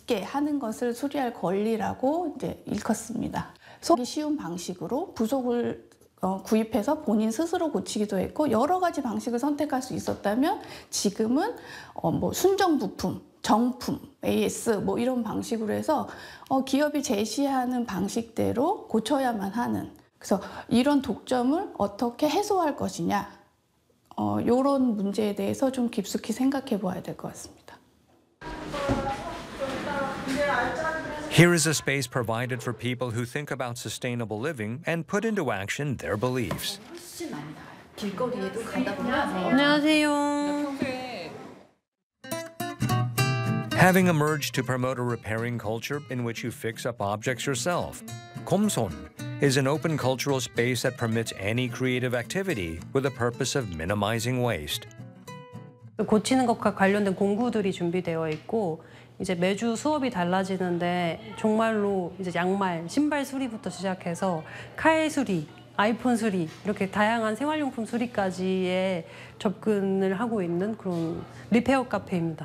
쉽게 하는 것을 수리할 권리라고 이제 일컫습니다. 속이 쉬운 방식으로 부속을 구입해서 본인 스스로 고치기도 했고 여러 가지 방식을 선택할 수 있었다면 지금은 뭐 순정 부품, 정품, AS 뭐 이런 방식으로 해서 기업이 제시하는 방식대로 고쳐야만 하는, 그래서 이런 독점을 어떻게 해소할 것이냐, 이런 문제에 대해서 좀 깊숙이 생각해 보아야 될 것 같습니다. Here is a space provided for people who think about sustainable living and put into action their beliefs. 길거리에도 가다 보면 안녕하세요. Having emerged to promote a repairing culture in which you fix up objects yourself, Komson is an open cultural space that permits any creative activity with the purpose of minimizing waste. 고치는 것과 관련된 공구들이 준비되어 있고 이제 매주 수업이 달라지는데 정말로 이제 양말, 신발 수리부터 시작해서 칼 수리, 아이폰 수리 이렇게 다양한 생활용품 수리까지의 접근을 하고 있는 그런 리페어 카페입니다.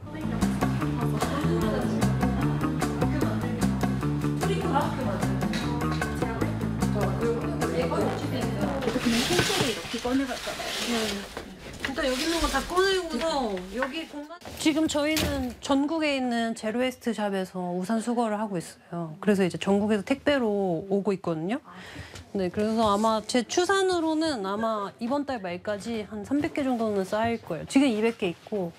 그냥 캔슬을 이렇게 꺼내봤잖아요. 일단 여기 있는 거 다 꺼내고서 여기 공간. 지금 저희는 전국에 있는 제로웨스트 샵에서 우산 수거를 하고 있어요. 그래서 이제 전국에서 택배로 오고 있거든요. 네, 그래서 아마 제 추산으로는 아마 이번 달 말까지 한 300개 정도는 쌓일 거예요. 지금 200개 있고.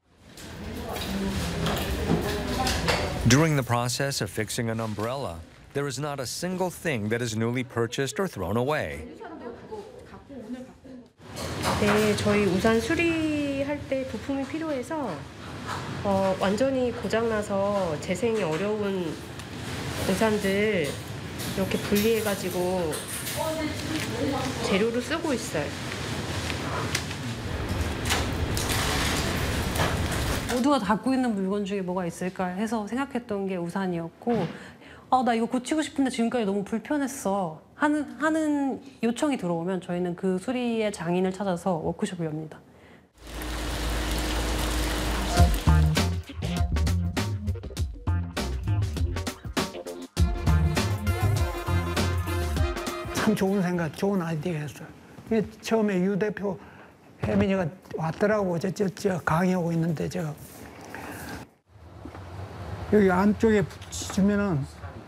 During the process of fixing an umbrella, there is not a single thing that is newly purchased or thrown away. 네, 저희 우산 수리할 때 부품이 필요해서 완전히 고장나서 재생이 어려운 우산들 이렇게 분리해가지고 재료로 쓰고 있어요. 모두가 갖고 있는 물건 중에 뭐가 있을까 해서 생각했던 게 우산이었고, 나 이거 고치고 싶은데 지금까지 너무 불편했어 하는 요청이 들어오면 저희는 그 수리의 장인을 찾아서 워크숍을 엽니다. 참 좋은 생각, 좋은 아이디어였어요. 처음에 유 대표 혜민이가 왔더라고. 저 강의하고 있는데 여기 안쪽에 붙이면은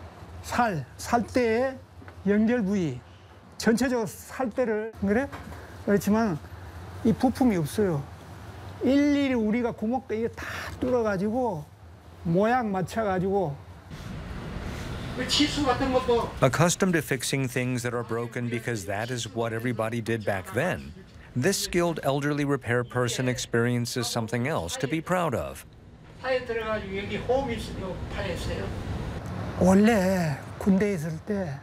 살대의 연결 부위, 전체적으로 살대를 그래? 그렇지만 이 부품이 없어요. 일일이 우리가 구멍대기에 다 뚫어가지고 모양 맞춰가지고. 치수 같은 것도. Accustomed to fixing things that are broken because that is what everybody did back then, this skilled elderly repair person experiences something else to be proud of. 파에 들어가지고 여기 홈이 파였어요. 원래 군대에 있을 때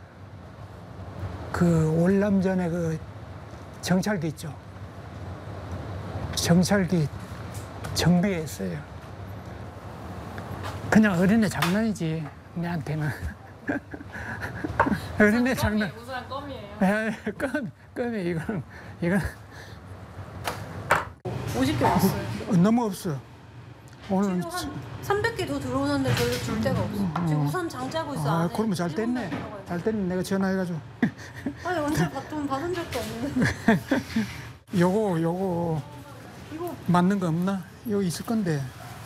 그 월남전에 그 정찰기 있죠. 정찰기 정비했어요. 그냥 어린애 장난이지 내한테는. 어린애 장난. 우산 껌이에요. 껌이 이건 50개 왔어요. 너무 없어. 오늘 지금 한 300개 더 들어오는데 저희 줄 데가 없어. 지금 우산 장치하고 있어. 아, 안에. 그러면 잘 됐네. 잘 됐네. 내가 전화해가지고. 아니 언제 돈 받은 적도 없는데. 요거 이거 맞는 거 없나? 여기 있을 건데.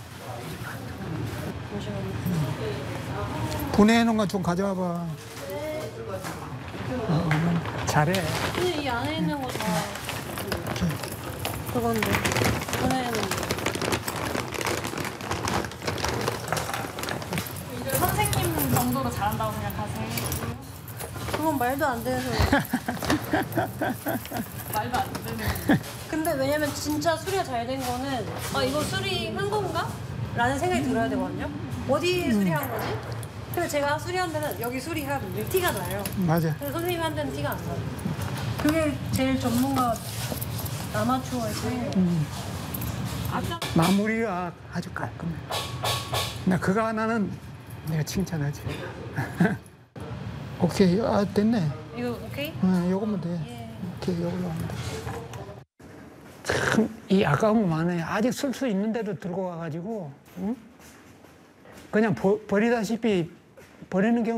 분해해 놓은 거 좀 가져와 봐. 잘해. 근데 이 안에 있는 거 다 그건데 보내는 거. 이제 선생님 정도로 잘한다고 생각하세요? 그건 말도 안 되는 소리. 말도 안 되는. 근데 왜냐면 진짜 수리가 잘 된 거는 이거 수리한 건가? 라는 생각이 들어야 되거든요. 어디 수리한 거지? 근데 제가 수리한 데는 여기 수리한 티가 나요. 맞아. 근데 선생님이 한 데는 티가 안 나요. 그게 제일 전문가 아마추어의 차이예요. 마무리가 아주 깔끔해. 나 그거 하나는 내가 칭찬하지. 오케이, 됐네. 이거 오케이? 응, 요거면 돼. 예. 오케이, 요걸로 하면 돼. 참, 이 아까운 거 많아요. 아직 쓸 수 있는데도 들고 와가지고, 응? 그냥 버리다시피 버리는 경우